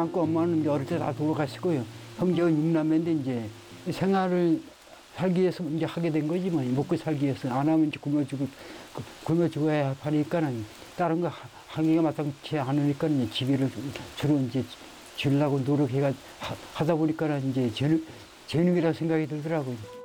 많고 엄마는 이제 어릴 때 다 돌아가시고요. 형제가 6남매인데 이제 생활을 살기 위해서 이제 하게 된 거지 뭐. 먹고 살기 위해서. 안 하면 이제 굶어 죽어야 하니까는 다른 거 하기가 마땅치 않으니까 이제 집이를 주로 이제 지으려고 노력해가 하다 보니까는 이제 재능이라 생각이 들더라고요.